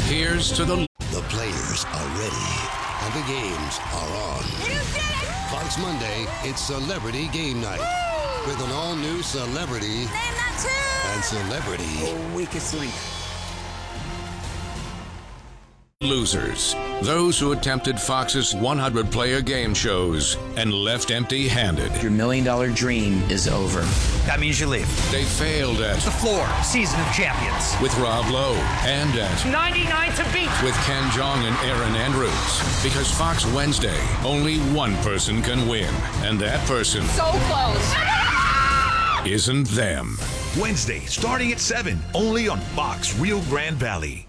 Here's to the players are ready, and the games are on. Fox Monday, it's Celebrity Game Night. Woo! With an all-new celebrity. Name that tune! And celebrity. Weakest link. losers. Those who attempted Fox's 100-player game shows and left empty-handed. Your $1 million dream is over. That means you leave. They failed at The Floor, Season of Champions. with Rob Lowe and at 99 to beat. with Ken Jeong and Aaron Andrews. Because Fox Wednesday, only one person can win. And that person So close. isn't them. Wednesday, starting at 7, only on Fox Rio Grande Valley.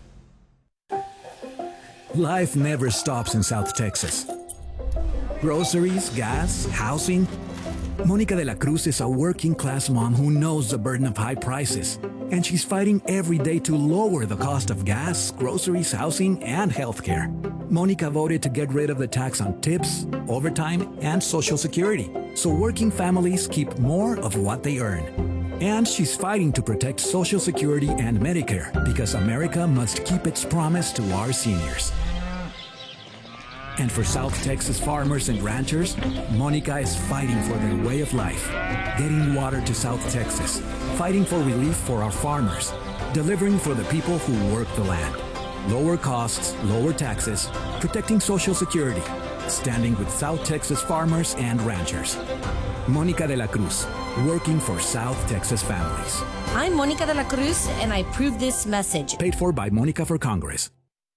Life never stops in South Texas. Groceries, gas, housing. Monica de la Cruz is a working-class mom who knows the burden of high prices, and she's fighting every day to lower the cost of gas, groceries, housing, and healthcare. Monica voted to get rid of the tax on tips, overtime, and Social Security, so working families keep more of what they earn. And she's fighting to protect Social Security and Medicare because America must keep its promise to our seniors. And for South Texas farmers and ranchers, Monica is fighting for their way of life, getting water to South Texas, fighting for relief for our farmers, delivering for the people who work the land. Lower costs, lower taxes, protecting Social Security, standing with South Texas farmers and ranchers. Monica de la Cruz, working for South Texas families. I'm Monica de la Cruz, and I approve this message. Paid for by Monica for Congress.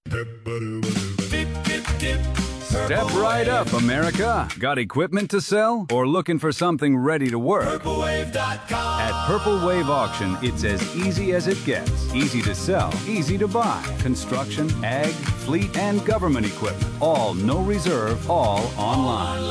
Step right up, America. Got equipment to sell or looking for something ready to work? PurpleWave.com. At Purple Wave Auction, it's as easy as it gets. Easy to sell, easy to buy. Construction, ag, fleet, and government equipment. All no reserve, all online.